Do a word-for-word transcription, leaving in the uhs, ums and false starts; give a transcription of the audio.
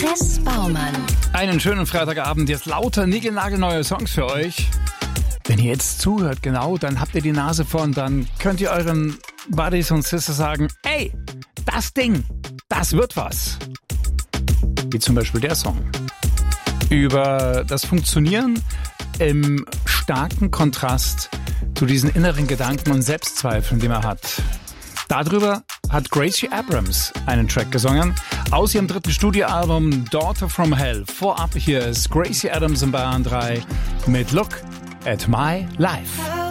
Chris Baumann. Einen schönen Freitagabend, jetzt lauter niegelnagelneue Songs für euch. Wenn ihr jetzt zuhört, genau, dann habt ihr die Nase vorn, dann könnt ihr euren Buddies und Sisters sagen, ey, das Ding, das wird was. Wie zum Beispiel der Song. Über das Funktionieren im starken Kontrast zu diesen inneren Gedanken und Selbstzweifeln, die man hat. Darüber hat Gracie Abrams einen Track gesungen aus ihrem dritten Studioalbum Daughter from Hell. Vorab hier ist Gracie Abrams in Bayern drei mit Look at My Life.